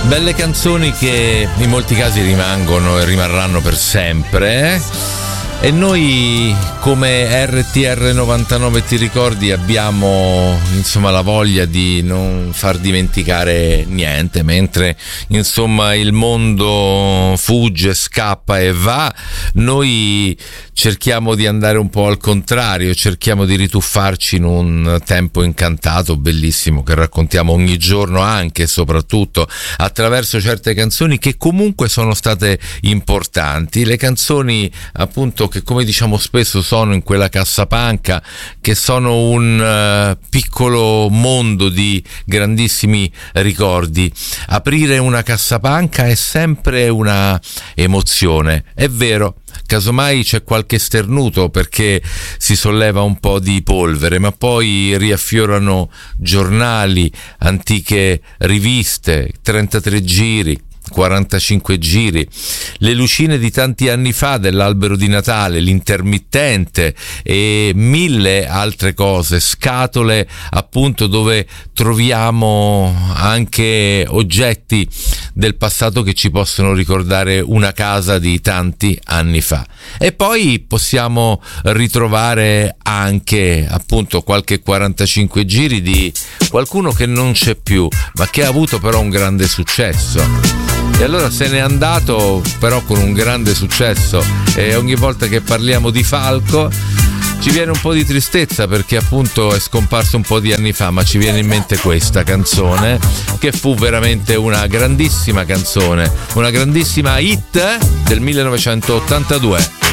Belle canzoni che in molti casi rimangono e rimarranno per sempre. E noi come RTR 99 ti ricordi abbiamo insomma la voglia di non far dimenticare niente, mentre insomma il mondo fugge, scappa e va, noi cerchiamo di andare un po' al contrario, cerchiamo di rituffarci in un tempo incantato, bellissimo, che raccontiamo ogni giorno, anche e soprattutto attraverso certe canzoni che comunque sono state importanti, le canzoni appunto che, come diciamo spesso, sono in quella cassapanca, che sono un piccolo mondo di grandissimi ricordi. Aprire una cassapanca è sempre una emozione, è vero. Casomai c'è qualche sternuto perché si solleva un po' di polvere, ma poi riaffiorano giornali, antiche riviste, 33 giri, 45 giri, le lucine di tanti anni fa dell'albero di Natale, l'intermittente e mille altre cose, scatole appunto dove troviamo anche oggetti del passato che ci possono ricordare una casa di tanti anni fa. E poi possiamo ritrovare anche appunto qualche 45 giri di qualcuno che non c'è più, ma che ha avuto però un grande successo. E allora se n'è andato però con un grande successo, e ogni volta che parliamo di Falco ci viene un po' di tristezza perché appunto è scomparso un po' di anni fa, ma ci viene in mente questa canzone che fu veramente una grandissima canzone, una grandissima hit del 1982.